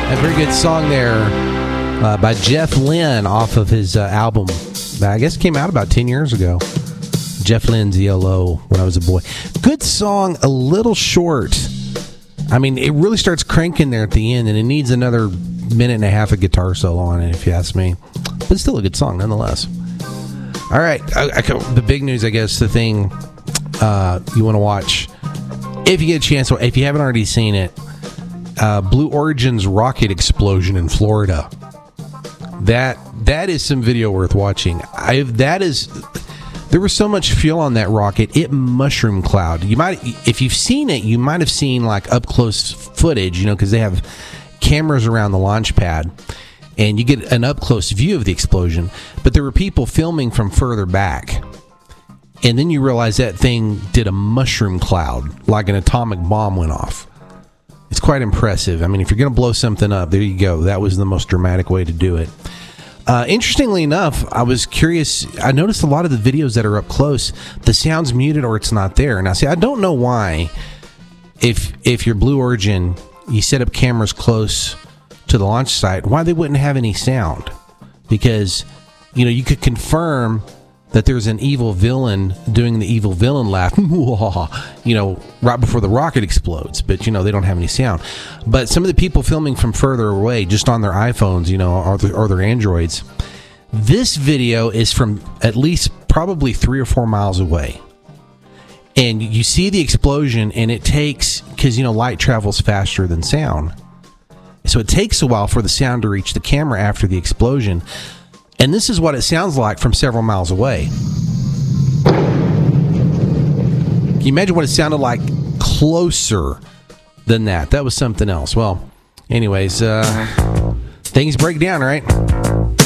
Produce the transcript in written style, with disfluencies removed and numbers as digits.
A very good song there by Jeff Lynne off of his album that I guess came out about 10 years ago. Jeff Lynne's ELO, when I was a boy. Good song, a little short. I mean, it really starts cranking there at the end, and it needs another minute and a half of guitar solo on it, if you ask me. But it's still a good song, nonetheless. All right, the big news, I guess, the thing you want to watch, if you get a chance, if you haven't already seen it, Blue Origin's rocket explosion in Florida. That is some video worth watching. There was so much fuel on that rocket, it mushroom cloud. You might, if you've seen it, you might have seen like up close footage, because they have cameras around the launch pad, and you get an up close view of the explosion. But there were people filming from further back, and then you realize that thing did a mushroom cloud, like an atomic bomb went off. It's quite impressive. I mean, if you're going to blow something up, there you go. That was the most dramatic way to do it. Interestingly enough, I was curious. I noticed a lot of the videos that are up close, the sound's muted or it's not there. Now, see, I don't know why. If you're Blue Origin, you set up cameras close to the launch site, why they wouldn't have any sound? Because you could confirm that there's an evil villain doing the evil villain laugh, right before the rocket explodes. But, they don't have any sound. But some of the people filming from further away, just on their iPhones, or their Androids, this video is from at least probably 3 or 4 miles away. And you see the explosion, and it takes, because, light travels faster than sound. So it takes a while for the sound to reach the camera after the explosion. And this is what it sounds like from several miles away. Can you imagine what it sounded like closer than that? That was something else. Well, anyways, things break down, right?